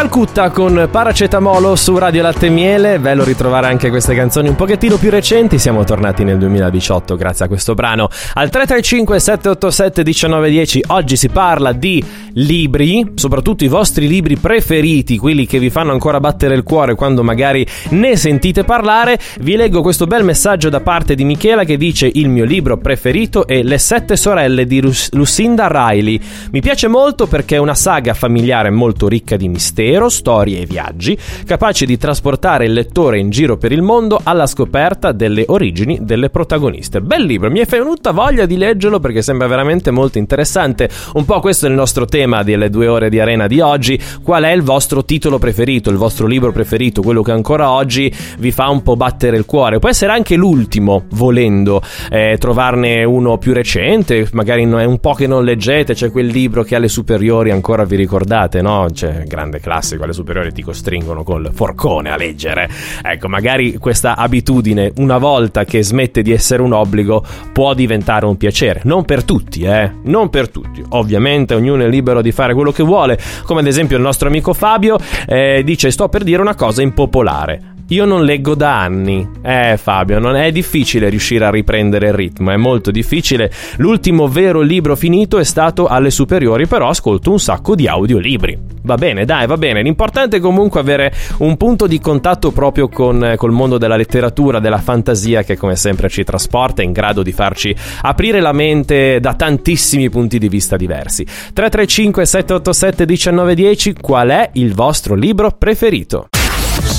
Calcutta con Paracetamolo su Radio Latte e Miele. Bello ritrovare anche queste canzoni un pochettino più recenti. Siamo tornati nel 2018 grazie a questo brano. Al 335 787 1910 oggi si parla di libri, soprattutto i vostri libri preferiti, quelli che vi fanno ancora battere il cuore quando magari ne sentite parlare. Vi leggo questo bel messaggio da parte di Michela che dice: il mio libro preferito è Le sette sorelle di Lucinda Riley. Mi piace molto perché è una saga familiare molto ricca di mistero, storie e viaggi, capaci di trasportare il lettore in giro per il mondo alla scoperta delle origini delle protagoniste. Bel libro, mi è venuta voglia di leggerlo perché sembra veramente molto interessante. Un po' questo è il nostro tema delle 2 ore di Arena di oggi. Qual è il vostro titolo preferito, il vostro libro preferito, quello che ancora oggi vi fa un po' battere il cuore? Può essere anche l'ultimo, volendo, trovarne uno più recente, magari è un po' che non leggete, c'è quel libro che alle superiori ancora vi ricordate, no? C'è grande classico, alle superiori ti costringono col forcone a leggere. Ecco, magari questa abitudine, una volta che smette di essere un obbligo, può diventare un piacere. Non per tutti, non per tutti. Ovviamente ognuno è libero di fare quello che vuole, come ad esempio il nostro amico Fabio dice: sto per dire una cosa impopolare. Io non leggo da anni. Fabio, non è difficile riuscire a riprendere il ritmo, è molto difficile. L'ultimo vero libro finito è stato alle superiori, però ascolto un sacco di audiolibri. Va bene, dai, va bene. L'importante è comunque avere un punto di contatto proprio col mondo della letteratura, della fantasia, che come sempre ci trasporta, è in grado di farci aprire la mente da tantissimi punti di vista diversi. 335 787 1910, qual è il vostro libro preferito?